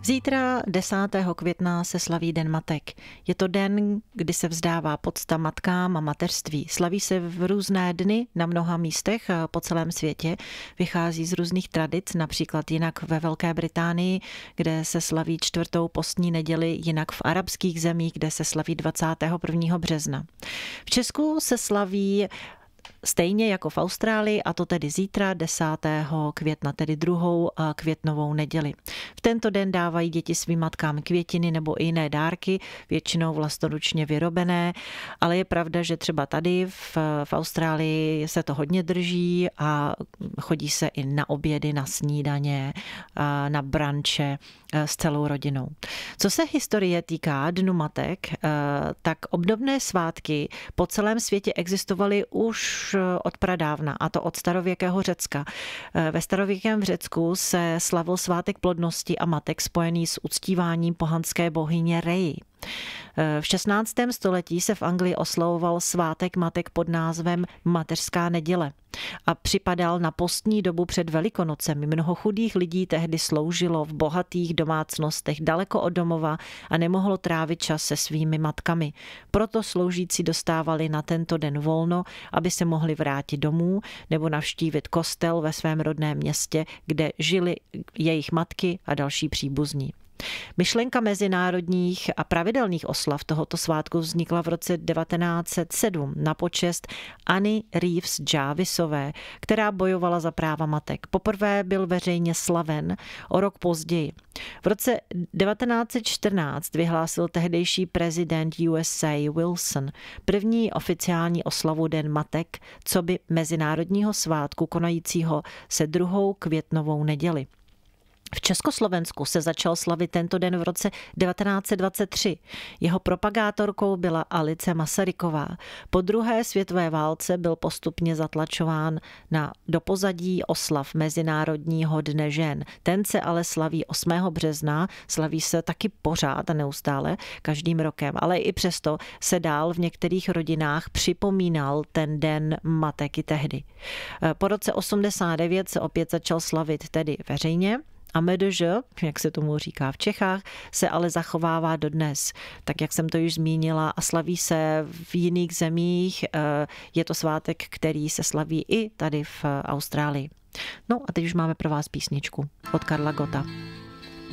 Zítra 10. května se slaví Den matek. Je to den, kdy se vzdává pocta matkám a mateřství. Slaví se v různé dny na mnoha místech po celém světě. Vychází z různých tradic, například jinak ve Velké Británii, kde se slaví 4. postní neděli, jinak v arabských zemích, kde se slaví 21. března. V Česku se slaví stejně jako v Austrálii, a to tedy zítra 10. května, tedy 2. květnovou neděli. V tento den dávají děti svým matkám květiny nebo i jiné dárky, většinou vlastnoručně vyrobené, ale je pravda, že třeba tady v Austrálii se to hodně drží a chodí se i na obědy, na snídaně, na branče s celou rodinou. Co se historie týká Dnu matek, tak obdobné svátky po celém světě existovaly už od pradávna, a to od starověkého Řecka. Ve starověkém Řecku se slavil svátek plodnosti a matek spojený s uctíváním pohanské bohyně Rei. V 16. století se v Anglii oslavoval svátek matek pod názvem Mateřská neděle a připadal na postní dobu před Velikonocemi. Mnoho chudých lidí tehdy sloužilo v bohatých domácnostech daleko od domova a nemohlo trávit čas se svými matkami. Proto sloužící dostávali na tento den volno, aby se mohli vrátit domů nebo navštívit kostel ve svém rodném městě, kde žili jejich matky a další příbuzní. Myšlenka mezinárodních a pravidelných oslav tohoto svátku vznikla v roce 1907 na počest Anny Reeves Jarvisové, která bojovala za práva matek. Poprvé byl veřejně slaven o rok později. V roce 1914 vyhlásil tehdejší prezident USA Wilson první oficiální oslavu Den matek, coby mezinárodního svátku konajícího se 2. květnovou neděli. V Československu se začal slavit tento den v roce 1923. Jeho propagátorkou byla Alice Masaryková. Po druhé světové válce byl postupně zatlačován do pozadí oslav Mezinárodního dne žen. Ten se ale slaví 8. března, slaví se taky pořád a neustále každým rokem, ale i přesto se dál v některých rodinách připomínal ten den matek i tehdy. Po roce 89 se opět začal slavit tedy veřejně, a MDŽ, jak se tomu říká v Čechách, se ale zachovává dodnes. Tak jak jsem to již zmínila, a slaví se v jiných zemích. Je to svátek, který se slaví i tady v Austrálii. No a teď už máme pro vás písničku od Karla Gotta.